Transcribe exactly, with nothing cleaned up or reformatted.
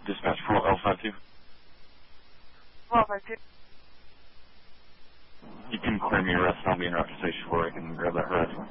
Dispatch for L five two. L five two. You can clear me arrest. I'll be in route to station four. I can grab that harassment.